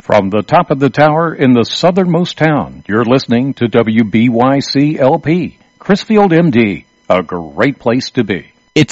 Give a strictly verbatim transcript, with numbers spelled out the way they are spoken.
From the top of the tower in the southernmost town, you're listening to W B Y C L P, Chrisfield, M D, a great place to be.